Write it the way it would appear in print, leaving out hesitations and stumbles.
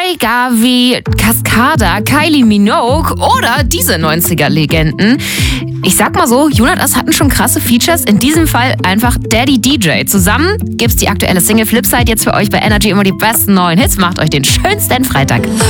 Ray Garvey, Cascada, Kylie Minogue oder diese 90er-Legenden. Ich sag mal so, Jonas hatten schon krasse Features, in diesem Fall einfach Daddy DJ. Zusammen gibt's die aktuelle Single Flipside jetzt für euch bei Energy, immer die besten neuen Hits. Macht euch den schönsten Freitag.